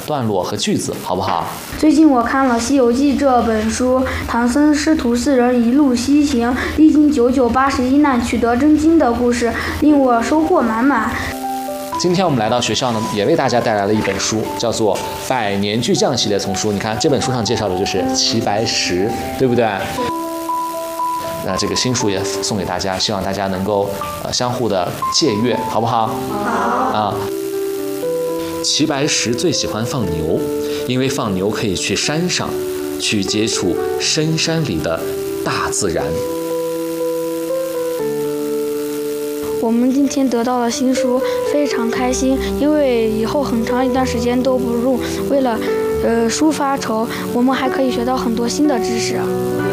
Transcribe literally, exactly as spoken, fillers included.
段落和句子，好不好？ 最近我看了《西游记》这本书，唐僧师徒四人一路西行，历经九九八十一难，取得真经的故事，令我收获满满。 今天我们来到学校呢，也为大家带来了一本书，叫做《百年巨匠》系列丛书。你看这本书上介绍的就是齐白石，对不对？那这个新书也送给大家，希望大家能够呃相互的借阅，好不好？ 好。 啊，齐白石最喜欢放牛，因为放牛可以去山上，去接触深山里的大自然。 我们今天得到了新书，非常开心，因为以后很长一段时间都不用为了呃书发愁，我们还可以学到很多新的知识。